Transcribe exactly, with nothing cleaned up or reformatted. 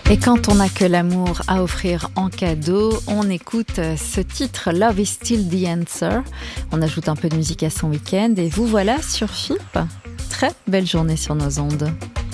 Et quand on n'a que l'amour à offrir en cadeau, on écoute ce titre Love is still the answer. On ajoute un peu de musique à son week-end et vous voilà sur F I P. Très belle journée sur nos ondes.